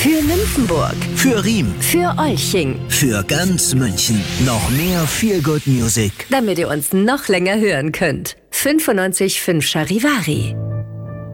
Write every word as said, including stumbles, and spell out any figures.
Für Nymphenburg. Für Riem. Für Olching. Für ganz München. Noch mehr Feel Good Music. Damit ihr uns noch länger hören könnt. fünfundneunzig Komma fünf Charivari.